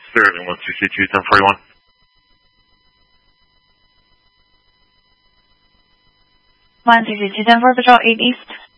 Serving 162, 1041. 162, 10 for Patrol 8 East.